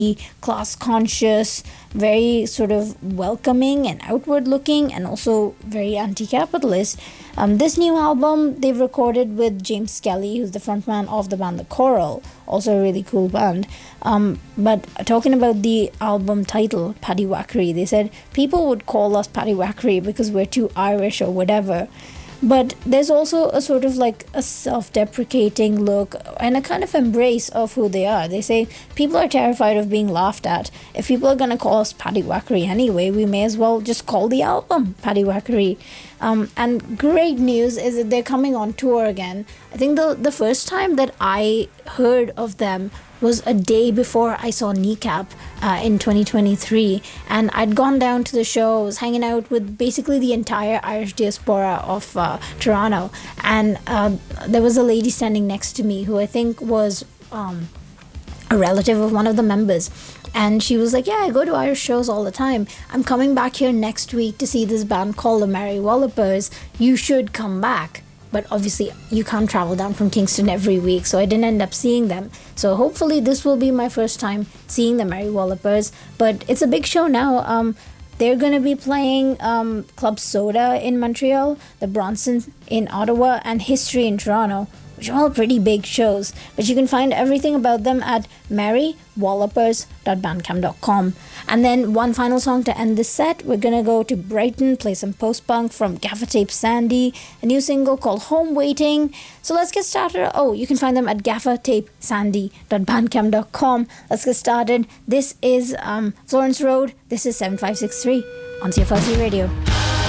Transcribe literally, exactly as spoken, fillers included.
class conscious, very sort of welcoming and outward looking, and also very anti capitalist. Um, this new album they've recorded with James Skelly, who's the frontman of the band The Coral, also a really cool band. Um, but talking about the album title, Paddy Wackery, they said people would call us Paddy Wackery because we're too Irish or whatever. But there's also a sort of like a self-deprecating look and a kind of embrace of who they are. They say people are terrified of being laughed at. If people are going to call us Paddy Wackery anyway, we may as well just call the album Paddy Wackery. Um, and great news is that they're coming on tour again. I think the the first time that I heard of them was a day before I saw Kneecap uh, in twenty twenty-three, and I'd gone down to the show. I was hanging out with basically the entire Irish diaspora of uh, Toronto, and uh, there was a lady standing next to me who I think was um, a relative of one of the members. And she was like, yeah, I go to Irish shows all the time. I'm coming back here next week to see this band called the Merry Wallopers. You should come back. But obviously, you can't travel down from Kingston every week, so I didn't end up seeing them. So hopefully this will be my first time seeing the Merry Wallopers. But it's a big show now. Um, they're going to be playing um, Club Soda in Montreal, the Bronson in Ottawa, and History in Toronto, which are all pretty big shows. But you can find everything about them at merry wallopers dot bandcamp dot com. And then one final song to end this set. We're going to go to Brighton, play some post-punk from Gaffer Tape Sandy, a new single called Home Waiting. So let's get started. Oh, you can find them at gaffer tape sandy dot bandcamp dot com. Let's get started. This is um, Florence Road. This is seven five six three on C F L C Radio.